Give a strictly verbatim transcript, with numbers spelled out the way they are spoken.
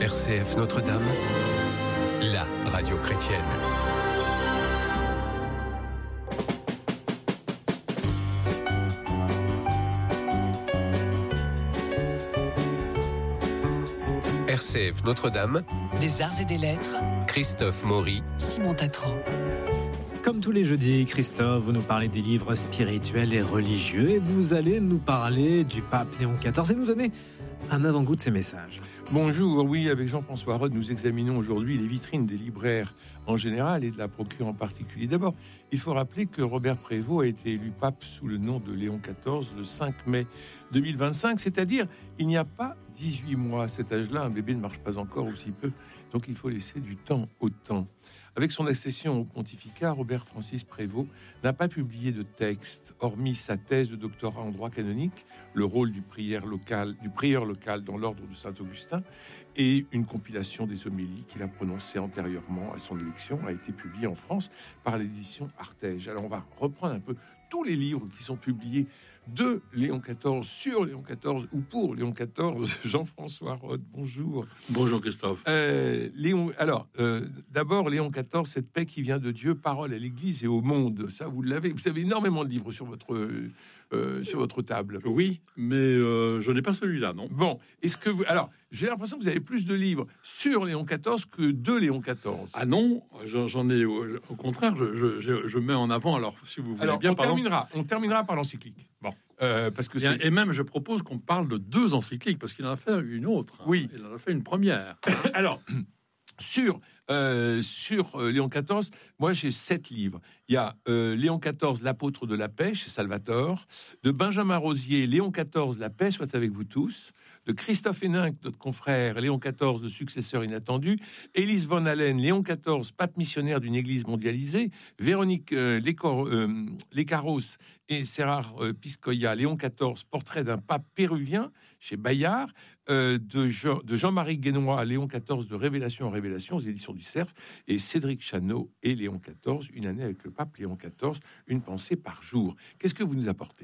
R C F Notre-Dame, la radio chrétienne. R C F Notre-Dame, des arts et des lettres, Christophe Maury, Simon Tatro. Comme tous les jeudis, Christophe, vous nous parlez des livres spirituels et religieux et vous allez nous parler du pape Léon quatorze et nous donner un avant-goût de ses messages. Bonjour, oui, avec Jean-François Rode, nous examinons aujourd'hui les vitrines des libraires en général et de la procure en particulier. D'abord, il faut rappeler que Robert Prévost a été élu pape sous le nom de Léon quatorze le cinq mai deux mille vingt-cinq, c'est-à-dire il n'y a pas dix-huit mois. À cet âge-là, un bébé ne marche pas encore aussi peu, donc il faut laisser du temps au temps. Avec son accession au pontificat, Robert Francis Prévost n'a pas publié de texte, hormis sa thèse de doctorat en droit canonique, le rôle du prieur local, du prieur local dans l'ordre de Saint-Augustin, et une compilation des homélies qu'il a prononcées antérieurement à son élection, a été publiée en France par l'édition Artege. Alors on va reprendre un peu tous les livres qui sont publiés de Léon quatorze, sur Léon quatorze ou pour Léon quatorze. Jean-François Rode, bonjour. Bonjour Christophe. Euh, Léon, alors, euh, d'abord, Léon quatorze, cette paix qui vient de Dieu, parole à l'Église et au monde. Ça, vous l'avez. Vous avez énormément de livres sur votre, euh, sur votre table. Oui, mais euh, je n'ai pas celui-là, non. Bon, est-ce que vous... Alors, j'ai l'impression que vous avez plus de livres sur Léon quatorze que de Léon quatorze. Ah non, j'en, j'en ai... Au, au contraire, je, je, je mets en avant, alors, si vous voulez alors, bien... On, pardon. terminera, on terminera par l'encyclique. Bon. Euh, parce que et, c'est... et même, je propose qu'on parle de deux encycliques, parce qu'il en a fait une autre. Hein. Oui. Il en a fait une première. Alors... Sur, euh, sur euh, Léon quatorze, moi j'ai sept livres. Il y a euh, Léon quatorze, l'apôtre de la paix, chez Salvatore, de Benjamin Rosier, Léon quatorze, la paix soit avec vous tous, de Christophe Hénin, notre confrère, Léon quatorze, le successeur inattendu, Élise von Allen, Léon quatorze, pape missionnaire d'une église mondialisée, Véronique euh, Lécor, euh, Lécaros et Serrar euh, Piscoya, Léon quatorze, portrait d'un pape péruvien, chez Bayard, euh, de, Jean, de Jean-Marie Guénois, Léon quatorze, de Révélation en Révélation, aux éditions du Cerf, et Cédric Chano et Léon quatorze, une année avec le pape Léon quatorze, une pensée par jour. Qu'est-ce que vous nous apportez ?